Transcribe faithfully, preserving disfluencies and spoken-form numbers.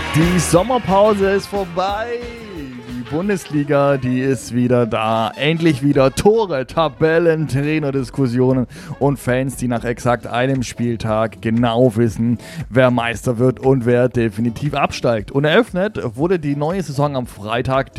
Die Sommerpause ist vorbei. Die Bundesliga, die ist wieder da. Endlich wieder Tore, Tabellen, Trainerdiskussionen und Fans, die nach exakt einem Spieltag genau wissen, wer Meister wird und wer definitiv absteigt. Und eröffnet wurde die neue Saison am Freitag,